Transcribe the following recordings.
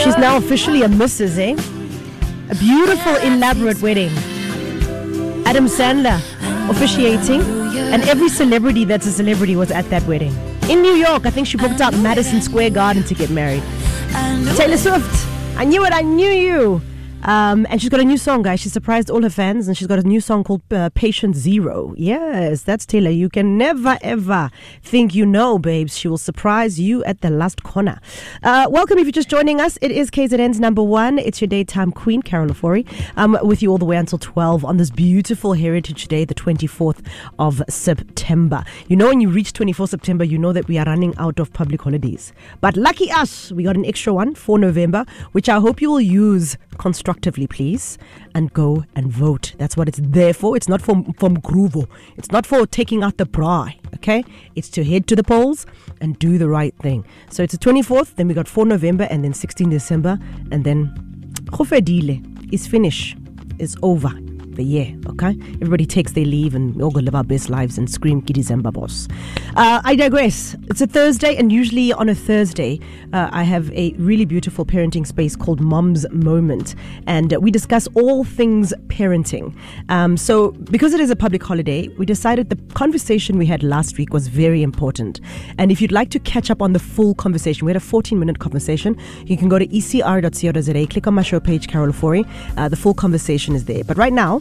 She's now officially a Mrs., eh? A beautiful, elaborate wedding. Adam Sandler officiating, and every celebrity that's a celebrity was at that wedding. In New York, I think she booked out Madison Square Garden to get married. Taylor Swift, I knew it, I knew you. And she's got a new song, guys. She surprised all her fans, and she's got a new song called Patient Zero. Yes, that's Taylor. You can never, ever think you know, babes. She will surprise you at the last corner. Welcome if you're just joining us. It is KZN's number one. It's your daytime queen, Carol Ofori, with you all the way until 12 on this beautiful Heritage Day, the 24th of September. You know, when you reach 24th September, you know that we are running out of public holidays. But lucky us, we got an extra one for November, which I hope you will use constructively, please, and go and vote. That's what it's there for. It's not for Mgruvo. It's not for taking out the braai, okay? It's to head to the polls and do the right thing. So it's the 24th, then we got 4 November, and then 16 December, and then Khofedile is finished. It's over the year, okay? Everybody takes their leave and we all go live our best lives and scream Ki December boss. I digress. It's a Thursday, and usually on a Thursday I have a really beautiful parenting space called Mom's Moment, and we discuss all things parenting. So because it is a public holiday, we decided the conversation we had last week was very important, and if you'd like to catch up on the full conversation, we had a 14-minute conversation. You can go to ecr.co.za, click on my show page, Carol Ofori. The full conversation is there. But right now,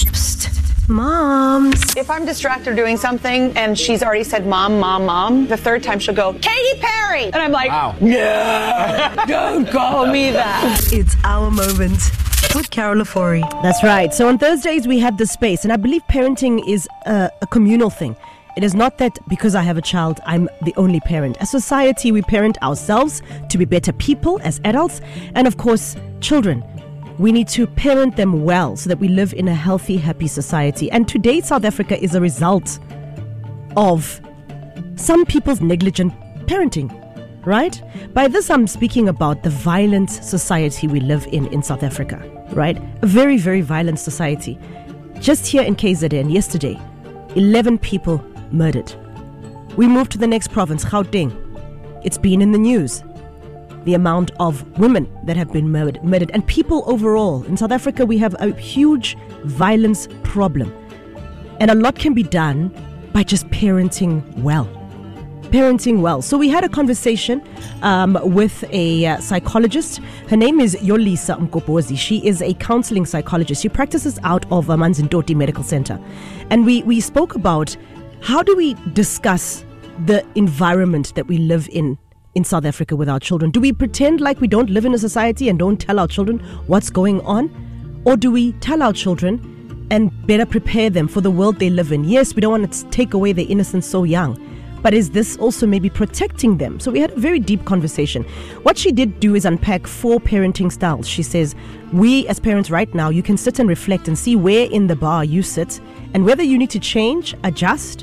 moms. If I'm distracted doing something and she's already said mom, the third time she'll go, Katy Perry! And I'm like, wow. No, don't call me that. It's our moment with Carol Ofori. That's right. So on Thursdays we have this space, and I believe parenting is a communal thing. It is not that because I have a child, I'm the only parent. As society, we parent ourselves to be better people as adults, and of course, children. We need to parent them well so that we live in a healthy, happy society. And today, South Africa is a result of some people's negligent parenting, right? By this, I'm speaking about the violent society we live in South Africa, right? A very, very violent society. Just here in KZN, yesterday, 11 people murdered. We moved to the next province, Gauteng. It's been in the news. The amount of women that have been murdered, and people overall. In South Africa, we have a huge violence problem. And a lot can be done by just parenting well. Parenting well. So we had a conversation with a psychologist. Her name is Yolisa Mkobozi. She is a counseling psychologist. She practices out of Manzindoti Medical Center. And we spoke about how do we discuss the environment that we live in South Africa with our children. Do we pretend like we don't live in a society and don't tell our children what's going on? Or do we tell our children and better prepare them for the world they live in? Yes, we don't want to take away their innocence so young, but is this also maybe protecting them? So we had a very deep conversation. What she did do is unpack 4 parenting styles. She says, we as parents right now, you can sit and reflect and see where in the bar you sit and whether you need to change, adjust,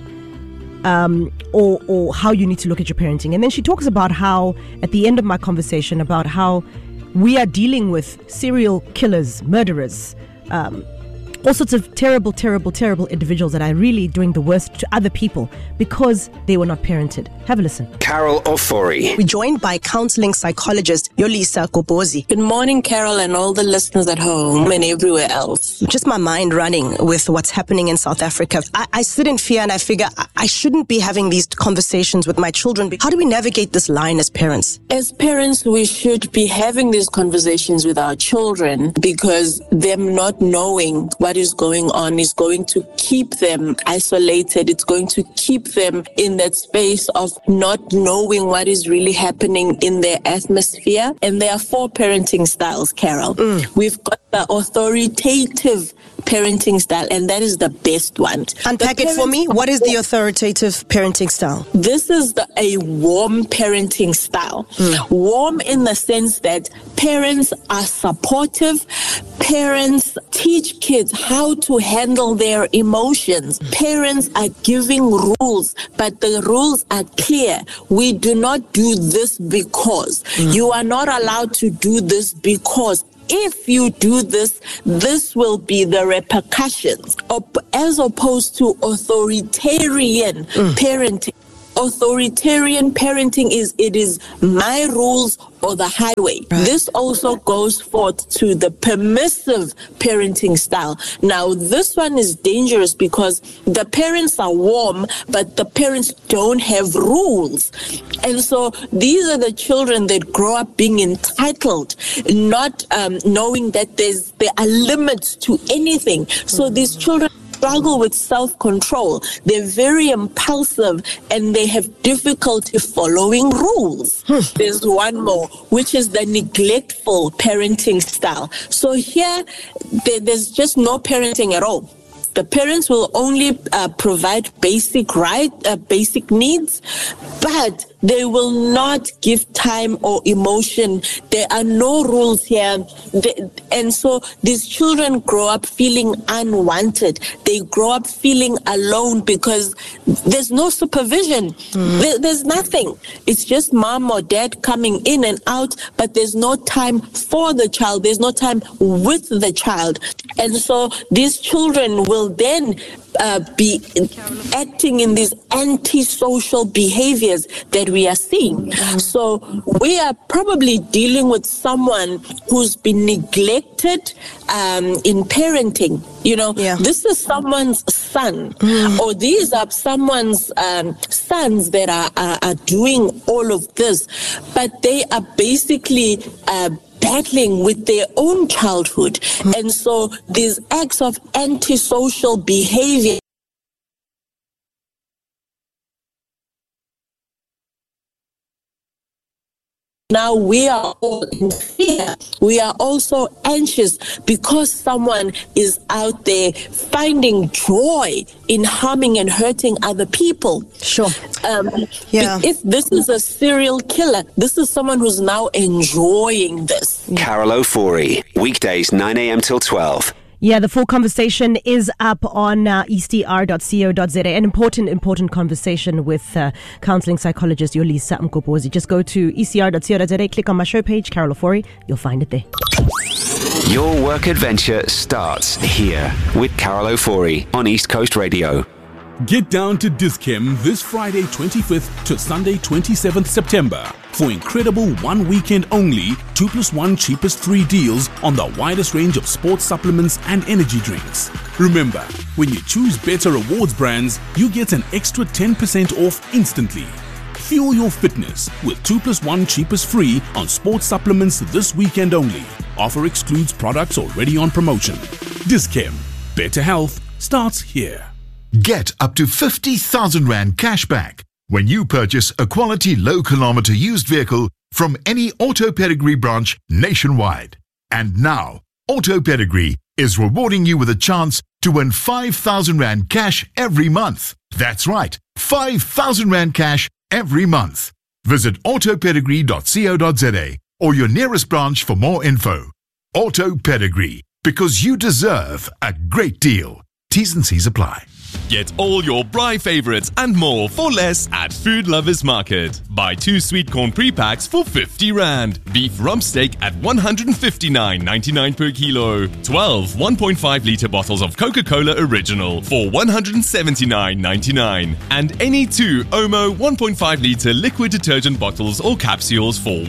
or how you need to look at your parenting. And then she talks about how, at the end of my conversation, about how we are dealing with serial killers, murderers, all sorts of terrible individuals that are really doing the worst to other people because they were not parented. Have a listen. Carol Ofori. We're joined by counseling psychologist Yolisa Mkobozi. Good morning, Carol, and all the listeners at home and everywhere else. Just my mind running with what's happening in South Africa. I sit in fear and I figure I shouldn't be having these conversations with my children. How do we navigate this line as parents? As parents, we should be having these conversations with our children because them not knowing what is going on is going to keep them isolated. It's going to keep them in that space of not knowing what is really happening in their atmosphere. And there are 4 parenting styles, Carol. We've got the authoritative parenting style, and that is the best one. Unpack it for me. What is the authoritative parenting style? This is a warm parenting style. Warm in the sense that parents are supportive. Parents teach kids how to handle their emotions. Parents are giving rules, but the rules are clear. We do not do this because. You are not allowed to do this because. If you do this, this will be the repercussions, as opposed to authoritarian parenting. Authoritarian parenting is, it is my rules or the highway. Right. This also goes forth to the permissive parenting style. Now, this one is dangerous because the parents are warm, but the parents don't have rules. And so these are the children that grow up being entitled, not knowing that there are limits to anything. So these children struggle with self-control. They're very impulsive and they have difficulty following rules. There's one more, which is the neglectful parenting style. So here, there's just no parenting at all. The parents will only provide basic needs, but they will not give time or emotion. There are no rules here. And so these children grow up feeling unwanted. They grow up feeling alone because there's no supervision. There's nothing. It's just mom or dad coming in and out, but there's no time for the child. There's no time with the child. And so these children will then be acting in these antisocial behaviors that we are seeing. So we are probably dealing with someone who's been neglected in parenting. This is someone's son, or these are someone's sons that are doing all of this, but they are basically battling with their own childhood. And so these acts of antisocial behavior now we are all in fear. We are also anxious because someone is out there finding joy in harming and hurting other people. Sure. If this is a serial killer, this is someone who's now enjoying this. Carol Ofori, weekdays 9 a.m. till 12. Yeah, the full conversation is up on ecr.co.za. An important conversation with counseling psychologist Yolisa Mkopozi. Just go to ecr.co.za, click on my show page, Carol Ofori. You'll find it there. Your work adventure starts here with Carol Ofori on East Coast Radio. Get down to Dis-Chem this Friday 25th to Sunday 27th September for incredible one weekend only 2+1 cheapest 3 deals on the widest range of sports supplements and energy drinks. Remember, when you choose Better Rewards brands, you get an extra 10% off instantly. Fuel your fitness with 2+1 cheapest free on sports supplements this weekend only. Offer excludes products already on promotion. Dis-Chem. Better health starts here. Get up to 50,000 Rand cash back when you purchase a quality low-kilometer used vehicle from any Auto Pedigree branch nationwide. And now, Auto Pedigree is rewarding you with a chance to win 5,000 Rand cash every month. That's right, 5,000 Rand cash every month. Visit autopedigree.co.za or your nearest branch for more info. Auto Pedigree, because you deserve a great deal. T's and C's apply. Get all your Braai favorites and more for less at Food Lovers Market. Buy 2 sweet corn pre-packs for 50 Rand. Beef rump steak at 159.99 per kilo. 12 1.5 litre bottles of Coca-Cola Original for 179.99. And any 2 Omo 1.5 litre liquid detergent bottles or capsules for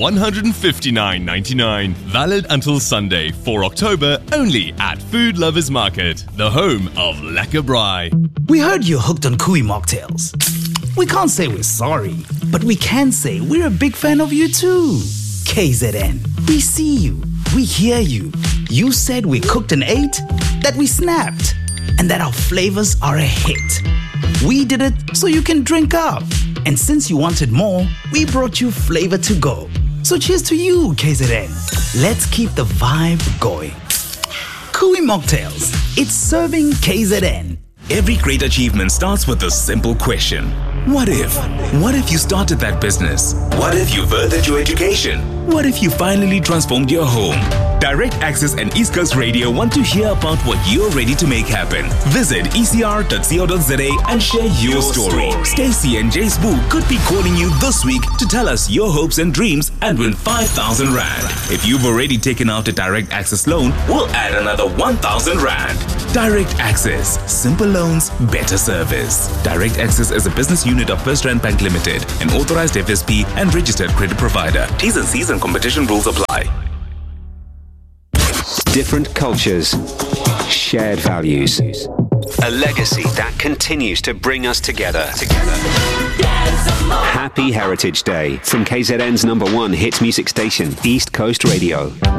159.99. Valid until Sunday, 4 October, only at Food Lovers Market, the home of Lekker Braai. We heard you're hooked on Kui mocktails. We can't say we're sorry, but we can say we're a big fan of you too. KZN, we see you, we hear you. You said we cooked and ate, that we snapped, and that our flavors are a hit. We did it so you can drink up. And since you wanted more, we brought you flavor to go. So cheers to you, KZN. Let's keep the vibe going. Kui mocktails, it's serving KZN. Every great achievement starts with a simple question. What if? What if you started that business? What if you furthered your education? What if you finally transformed your home? Direct Access and East Coast Radio want to hear about what you're ready to make happen. Visit ecr.co.za and share your story. Stacy and Jace Boo could be calling you this week to tell us your hopes and dreams and win 5,000 Rand. If you've already taken out a Direct Access loan, we'll add another 1,000 Rand. Direct Access. Simple loans, better service. Direct Access is a business unit of FirstRand Bank Limited, an authorized FSP and registered credit provider. T's and C's and competition rules apply. Different cultures, shared values. A legacy that continues to bring us together. Happy Heritage Day from KZN's #1 hit music station, East Coast Radio.